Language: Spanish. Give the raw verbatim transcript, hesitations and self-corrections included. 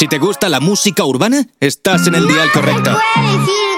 Si te gusta la música urbana, estás en el dial correcto.